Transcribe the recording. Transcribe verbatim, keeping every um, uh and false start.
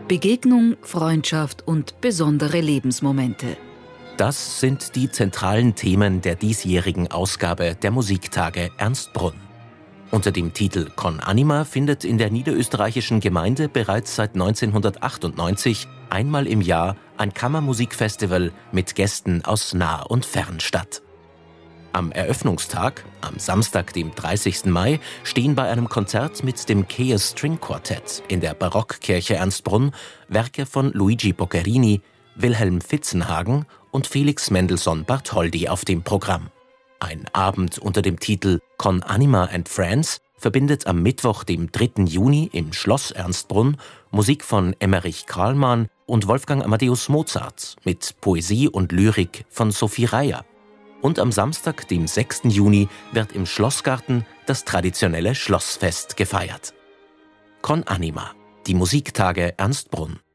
Begegnung, Freundschaft und besondere Lebensmomente. Das sind die zentralen Themen der diesjährigen Ausgabe der Musiktage Ernst Brunn. Unter dem Titel Con Anima findet in der niederösterreichischen Gemeinde bereits seit neunzehnhundertachtundneunzig einmal im Jahr ein Kammermusikfestival mit Gästen aus nah und fern statt. Am Eröffnungstag, am Samstag, dem dreißigsten Mai, stehen bei einem Konzert mit dem Chaos String Quartett in der Barockkirche Ernstbrunn Werke von Luigi Boccherini, Wilhelm Fitzenhagen und Felix Mendelssohn Bartholdy auf dem Programm. Ein Abend unter dem Titel Con Anima and Friends verbindet am Mittwoch, dem dritten Juni, im Schloss Ernstbrunn Musik von Emmerich Karlmann und Wolfgang Amadeus Mozart mit Poesie und Lyrik von Sophie Reyer. Und am Samstag, dem sechsten Juni, wird im Schlossgarten das traditionelle Schlossfest gefeiert. Con Anima, die Musiktage Ernstbrunn.